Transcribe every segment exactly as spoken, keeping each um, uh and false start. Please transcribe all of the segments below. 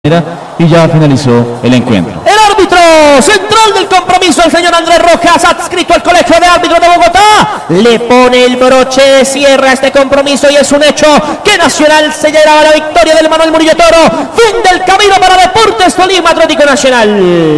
Y ya finalizó el encuentro. El árbitro central del compromiso, el señor Andrés Rojas, adscrito al Colegio de Árbitros de Bogotá, le pone el broche, cierra este compromiso y es un hecho que Nacional se lleva la victoria del Manuel Murillo Toro. Fin del camino para Deportes Tolima Atlético Nacional.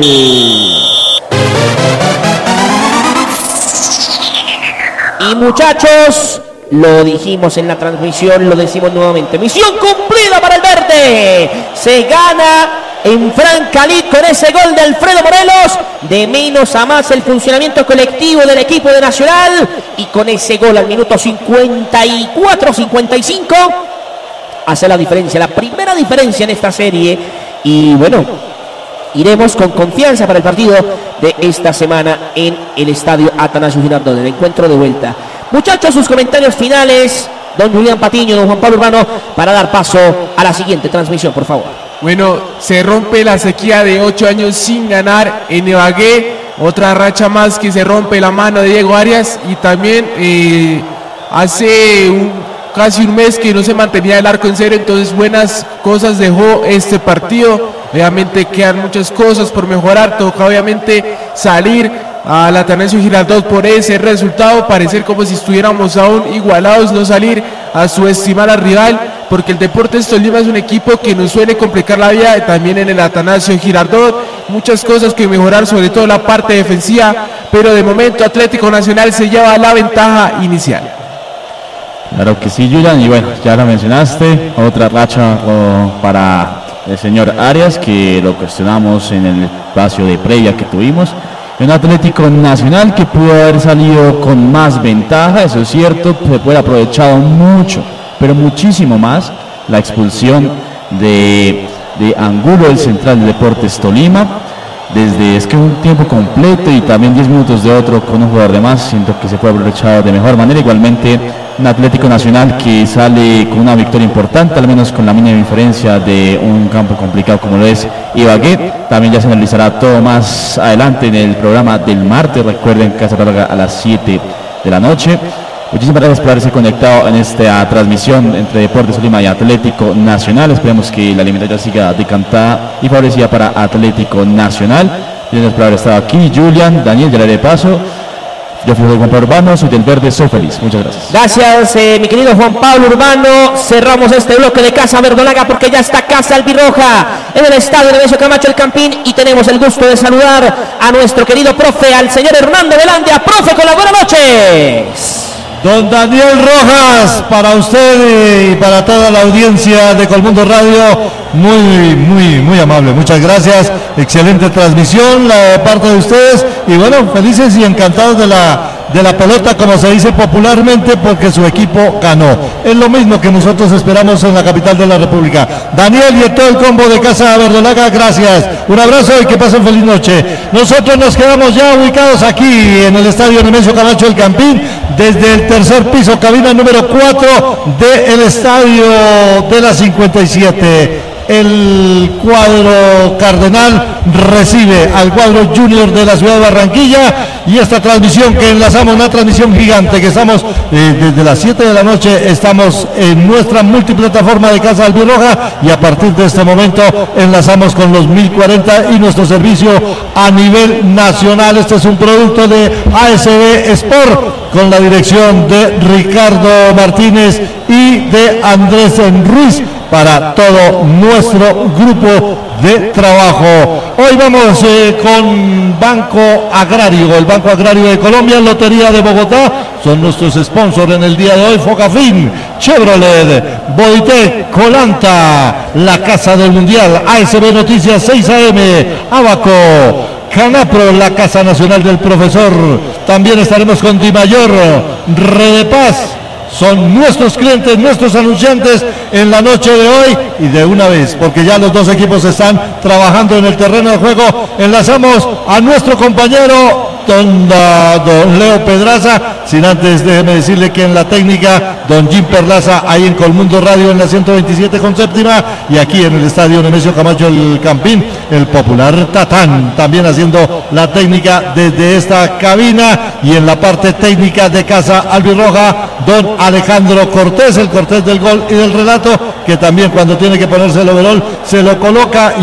Y muchachos, lo dijimos en la transmisión, lo decimos nuevamente. Misión cumplida para el verde. Se gana en Francalí con ese gol de Alfredo Morelos. De menos a más el funcionamiento colectivo del equipo de Nacional. Y con ese gol al minuto cincuenta y cuatro cincuenta y cinco hace la diferencia, la primera diferencia en esta serie. Y bueno, iremos con confianza para el partido de esta semana en el estadio Atanasio Girardot, el encuentro de vuelta. Muchachos, sus comentarios finales, don Julián Patiño, don Juan Pablo Urbano, para dar paso a la siguiente transmisión, por favor. Bueno, se rompe la sequía de ocho años sin ganar en Ibagué, otra racha más que se rompe la mano de Diego Arias, y también eh, hace un, casi un mes que no se mantenía el arco en cero, entonces buenas cosas dejó este partido. Obviamente quedan muchas cosas por mejorar, toca obviamente salir al Atanasio Girardot por ese resultado, parecer como si estuviéramos aún igualados, no salir a subestimar al rival, porque el Deportes Tolima es un equipo que nos suele complicar la vida, también en el Atanasio Girardot, muchas cosas que mejorar, sobre todo la parte defensiva, pero de momento Atlético Nacional se lleva la ventaja inicial. Claro que sí, Julián, y bueno, ya lo mencionaste, otra racha oh, para el señor Arias, que lo cuestionamos en el espacio de previa que tuvimos. Un Atlético Nacional que pudo haber salido con más ventaja, eso es cierto, se puede haber aprovechado mucho, pero muchísimo más la expulsión de, de Angulo, el central de Deportes Tolima, desde es que un tiempo completo y también diez minutos de otro con un jugador de más, siento que se puede aprovechar de mejor manera. Igualmente un Atlético Nacional que sale con una victoria importante, al menos con la mínima diferencia de un campo complicado como lo es Ibagué. También ya se analizará todo más adelante en el programa del martes. Recuerden que se larga a las siete de la noche. Muchísimas gracias por haberse conectado en esta transmisión entre Deportes Tolima y Atlético Nacional. Esperemos que la eliminatoria siga decantada y favorecida para Atlético Nacional. Gracias por haber estado aquí, Julián, Daniel, ya le haré paso. Yo fui Juan Pablo Urbano, soy del Verde, soy feliz. Muchas gracias. Gracias, eh, mi querido Juan Pablo Urbano. Cerramos este bloque de Casa Verdolaga porque ya está Casa Albirroja en el estadio de Nemesio Camacho El Campín, y tenemos el gusto de saludar a nuestro querido profe, al señor Hernando Velandia. Profe, con las buenas noches. Don Daniel Rojas, para usted y para toda la audiencia de Colmundo Radio, muy, muy, muy amable, muchas gracias, excelente transmisión la de parte de ustedes, y bueno, felices y encantados de la, de la pelota, como se dice popularmente, porque su equipo ganó. Es lo mismo que nosotros esperamos en la capital de la República. Daniel y todo el combo de Casa Verdolaga, gracias, un abrazo y que pasen feliz noche. Nosotros nos quedamos ya ubicados aquí en el estadio Nemesio Camacho El Campín, desde el tercer piso, cabina número cuatro del estadio de la cincuenta y siete. El cuadro cardenal recibe al cuadro junior de la ciudad de Barranquilla, y esta transmisión que enlazamos, una transmisión gigante que estamos eh, desde las siete de la noche, estamos en nuestra multiplataforma de Casa Albirroja, y a partir de este momento enlazamos con los mil cuarenta y nuestro servicio a nivel nacional. Este es un producto de A S B Sport con la dirección de Ricardo Martínez y de Andrés Ruiz para todo nuestro grupo de trabajo. Hoy vamos eh, con Banco Agrario, el Banco Agrario de Colombia, Lotería de Bogotá, son nuestros sponsors en el día de hoy. Focafin, Chevrolet, Boitec, Colanta, la Casa del Mundial, A S B Noticias seis A M, Abaco, Canapro, la Casa Nacional del Profesor. También estaremos con Di Mayor, Redepaz. Son nuestros clientes, nuestros anunciantes en la noche de hoy, y de una vez, porque ya los dos equipos están trabajando en el terreno de juego, enlazamos a nuestro compañero don, don Leo Pedraza, sin antes déjeme decirle que en la técnica don Jim Perlaza, ahí en Colmundo Radio en la ciento veintisiete con séptima, y aquí en el estadio Nemesio Camacho el Campín, el popular Tatán, también haciendo la técnica desde esta cabina, y en la parte técnica de Casa Albirroja, don Alejandro Cortés, el Cortés del gol y del relato, que también cuando tiene que ponerse el overol se lo coloca.